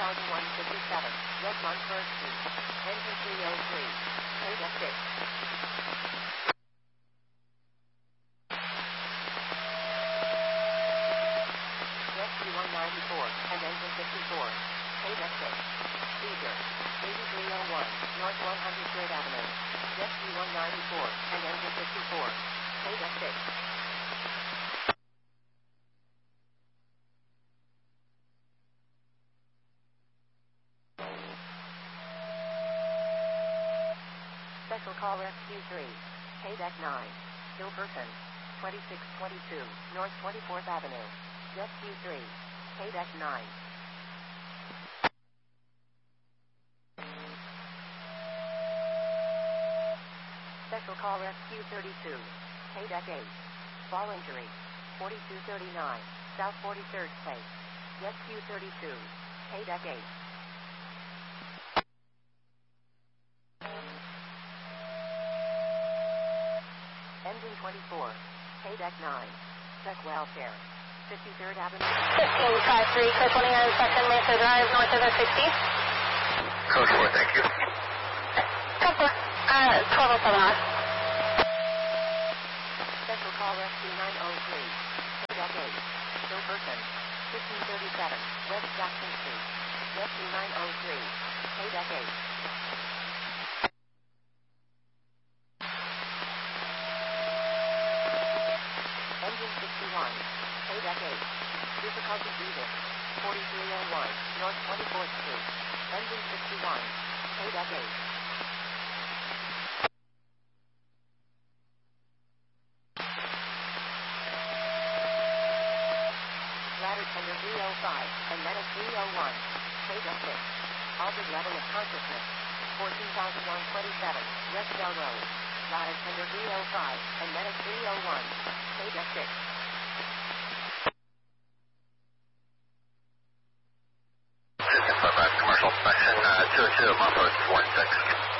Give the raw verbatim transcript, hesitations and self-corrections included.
thousand one fifty-seven, West Montfort Street. Engine three oh three. Data six. Rescue one ninety-four, and engine fifty-four. Data six. Seizure. eighty-three oh one, North one hundred third Avenue. Rescue one ninety-four, and engine fifty-four. Data six. Special call Rescue three. Payback nine. Still person. twenty-six twenty-two, North twenty-fourth Avenue. Rescue three. Payback nine. Special call Rescue thirty-two. Payback eight. Fall injury. forty-two thirty-nine, South forty-third Place. Rescue thirty-two. Payback eight. Engine twenty-four. Payback nine. Check welfare. fifty-third Avenue. fifteen five three, code twenty-nine, second Mesa Drive, north of the sixty. Code four, thank you. Code four. Uh, twelve oh seven on. Special call Rescue nine oh three. Payback eight. Still person. fifteen thirty-seven, West Jackson Street. Rescue nine oh three. Payback eight. Engine sixty-one. Payback eight. Difficulty breathing. forty-three oh one, North twenty-fourth Street. Engine sixty-one. Payback eight. Ladder tender three oh five, and medic three oh one. Payback six. Altered level of consciousness. fourteen thousand one twenty-seven, West Bell Road. Ladder tender three oh five, and medic three oh one. Payback six. Commercial section uh, two oh two, Montfort one six.